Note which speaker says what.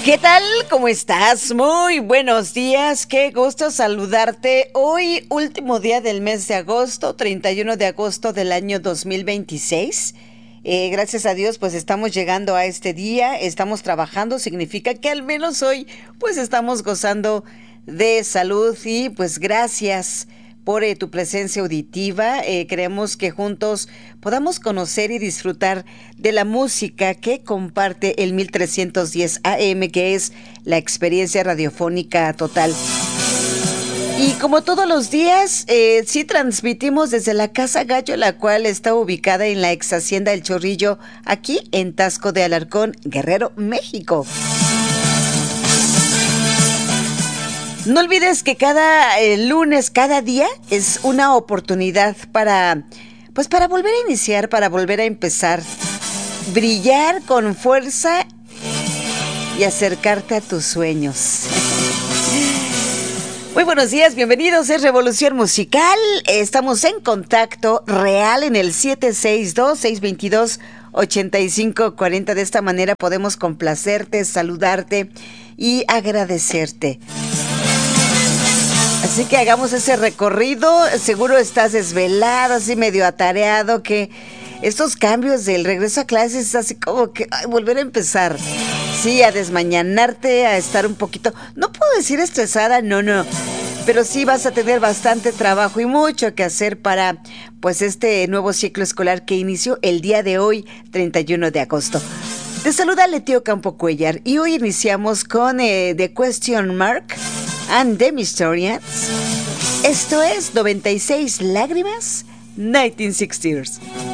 Speaker 1: ¿Qué tal? ¿Cómo estás? Muy buenos días, qué gusto saludarte. Hoy, último día del mes de agosto, 31 de agosto del año 2026. Gracias a Dios, pues estamos llegando a este día, estamos trabajando, significa que al menos hoy, pues estamos gozando de salud y pues gracias por tu presencia auditiva. Queremos que juntos podamos conocer y disfrutar de la música que comparte el 1310 AM, que es la experiencia radiofónica total. Y como todos los días, sí transmitimos desde la Casa Gallo, la cual está ubicada en la ex Hacienda El Chorrillo, aquí en Taxco de Alarcón, Guerrero, México. No olvides que cada lunes, cada día es una oportunidad para volver a iniciar, para volver a empezar, brillar con fuerza y acercarte a tus sueños. Muy buenos días, bienvenidos, es Revolución Musical. Estamos en contacto real en el 762-622-8540. De esta manera podemos complacerte, saludarte y agradecerte. Así que hagamos ese recorrido. Seguro estás desvelado, así medio atareado, que estos cambios del regreso a clases es así como que volver a empezar. Sí, a desmañanarte, a estar un poquito, no puedo decir estresada, no, pero sí vas a tener bastante trabajo y mucho que hacer para pues este nuevo ciclo escolar que inició el día de hoy, 31 de agosto. Te saluda Letio Campo Cuellar y hoy iniciamos con The Question Mark and the Mysterians. Esto es 96 Lágrimas, 1960s.